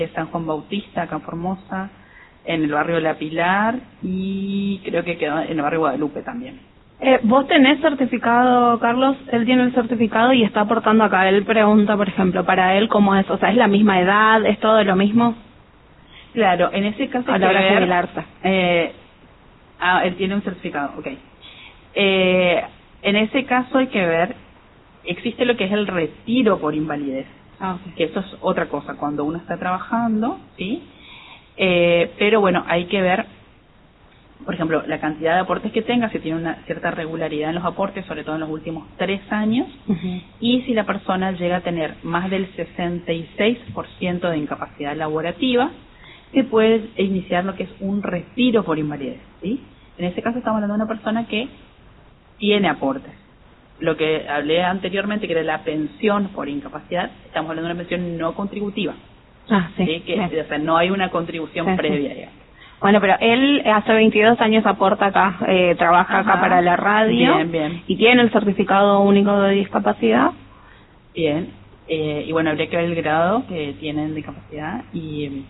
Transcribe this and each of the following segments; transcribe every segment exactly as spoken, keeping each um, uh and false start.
San Juan Bautista, acá en Formosa, en el barrio de La Pilar y creo que quedó en el barrio Guadalupe también. Eh, ¿Vos tenés certificado, Carlos? Él tiene el certificado y está aportando acá. Él pregunta, por ejemplo, para él, ¿cómo es? O sea, ¿es la misma edad? ¿Es todo lo mismo? Claro, en ese caso a la hora de jubilarse. Eh, ah, él tiene un certificado, ok. Eh, en ese caso hay que ver, existe lo que es el retiro por invalidez, ah, okay. que eso es otra cosa, cuando uno está trabajando, ¿sí? Eh, pero bueno, hay que ver, por ejemplo, la cantidad de aportes que tenga, si tiene una cierta regularidad en los aportes, sobre todo en los últimos tres años, uh-huh. y si la persona llega a tener más del sesenta y seis por ciento de incapacidad laborativa, se puede iniciar lo que es un retiro por invalidez, ¿sí? En este caso estamos hablando de una persona que tiene aportes. Lo que hablé anteriormente, que era la pensión por incapacidad, estamos hablando de una pensión no contributiva. Ah, sí. ¿sí? Que, sí. O sea, no hay una contribución sí, previa, sí. digamos. Bueno, pero él hace veintidós años aporta acá, eh, trabaja Ajá. acá para la radio. Bien, bien. Y tiene el certificado único de discapacidad. Bien. Eh, y bueno, habría que ver el grado que tienen de discapacidad y...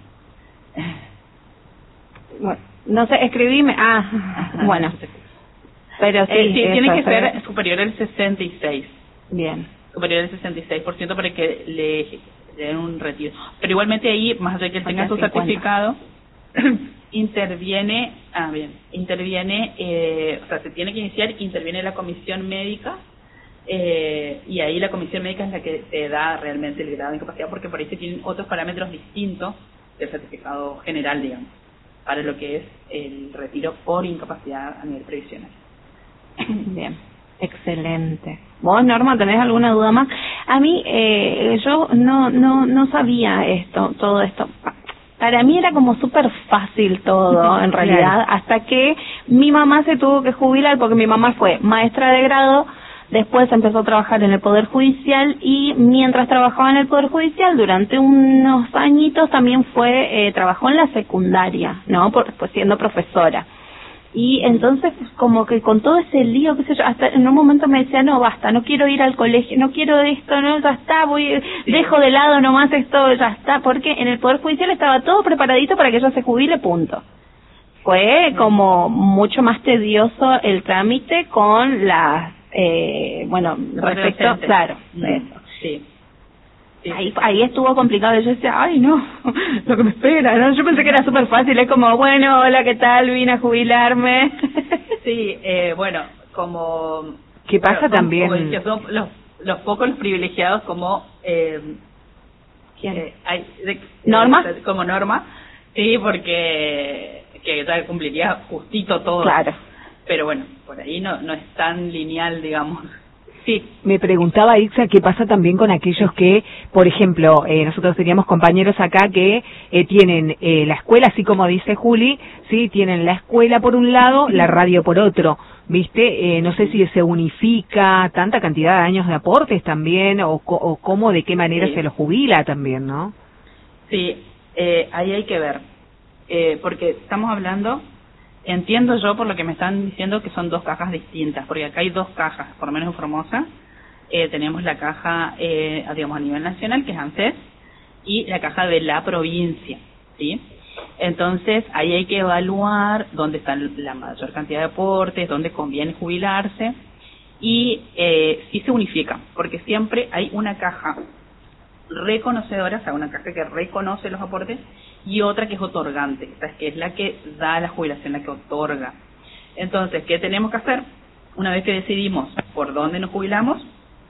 Bueno, no sé, escribime. Ah, Ajá, bueno. no sé. Pero sí, eh, sí tiene que ser es... superior al sesenta y seis. Bien. Superior al sesenta y seis por ciento para que le, le den un retiro. Pero igualmente ahí, más allá de que él tenga su certificado, interviene, ah bien, interviene, eh, o sea, se tiene que iniciar, interviene la comisión médica, eh, y ahí la comisión médica es la que te da realmente el grado de incapacidad, porque por ahí se tienen otros parámetros distintos del certificado general, digamos, para lo que es el retiro por incapacidad a nivel previsional. Bien, excelente. ¿Vos, Norma, tenés alguna duda más? A mí, eh, yo no, no, no sabía esto, todo esto. Para mí era como súper fácil todo, en realidad, hasta que mi mamá se tuvo que jubilar, porque mi mamá fue maestra de grado, después empezó a trabajar en el Poder Judicial, y mientras trabajaba en el Poder Judicial, durante unos añitos también fue, eh, trabajó en la secundaria, ¿no? Por, pues siendo profesora. Y entonces, como que con todo ese lío, qué sé yo, hasta en un momento me decía, no, basta, no quiero ir al colegio, no quiero esto, no, ya está, voy, sí. dejo de lado nomás esto, ya está, porque en el Poder Judicial estaba todo preparadito para que ella se jubile, punto. Fue como mucho más tedioso el trámite con las, eh, bueno, respecto, docente. Claro, mm. eso. Sí. Sí, ahí sí. ahí estuvo complicado. Yo decía, ay no, lo que me espera, ¿no? Yo pensé que era súper fácil, es como, bueno, hola, ¿qué tal? Vine a jubilarme. Sí, eh, bueno, como... ¿Qué pasa bueno, también? Como decía, son los, los pocos los privilegiados como... Eh, ¿Quién? Eh, hay, de, ¿Norma? De, como Norma, sí, porque que ya cumpliría justito todo. Claro. Pero bueno, por ahí no, no es tan lineal, digamos. Sí. Me preguntaba, Ixa, qué pasa también con aquellos que, por ejemplo, eh, nosotros teníamos compañeros acá que eh, tienen eh, la escuela, así como dice Juli, sí, tienen la escuela por un lado, la radio por otro, ¿viste? Eh, no sé si se unifica tanta cantidad de años de aportes también, o, o cómo, de qué manera sí. se lo jubila también, ¿no? Sí, eh, ahí hay que ver, eh, porque estamos hablando... Entiendo yo por lo que me están diciendo que son dos cajas distintas, porque acá hay dos cajas, por lo menos en Formosa. Eh, tenemos la caja, eh, digamos, a nivel nacional, que es ANSES, y la caja de la provincia, ¿sí? Entonces, ahí hay que evaluar dónde está la mayor cantidad de aportes, dónde conviene jubilarse, y eh, sí se unifica, porque siempre hay una caja reconocedora, o sea, una caja que reconoce los aportes, y otra que es otorgante, o sea, que es la que da la jubilación, la que otorga. Entonces, ¿qué tenemos que hacer? Una vez que decidimos por dónde nos jubilamos,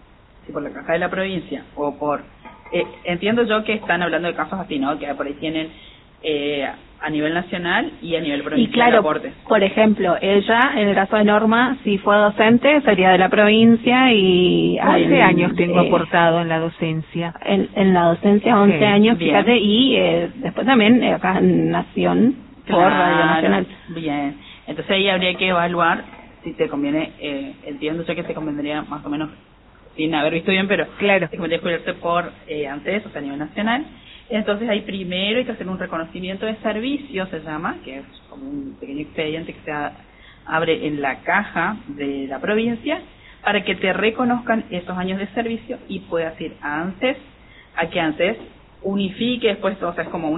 si por la caja de la provincia o por... Eh, entiendo yo que están hablando de casos así, ¿no? Que por ahí tienen eh, a nivel nacional y a nivel provincial y claro, aportes. Por ejemplo, ella, en el caso de Norma, si fue docente, sería de la provincia y... once años tengo eh, aportado en la docencia. En, en la docencia, once sí, años, bien. Fíjate, y eh, después también eh, acá en Nación, Claro, por Radio Nacional. Bien, entonces ahí habría que evaluar si te conviene, eh, entiendo yo que te convendría más o menos, sin haber visto bien, pero claro. te convendría jubilarse por eh, ANSES, o sea, a nivel nacional. Entonces ahí primero hay que hacer un reconocimiento de servicio, se llama, que es como un pequeño expediente que se abre en la caja de la provincia, para que te reconozcan esos años de servicio y puedas ir a ANSES, a que ANSES unifique después, o sea, es como un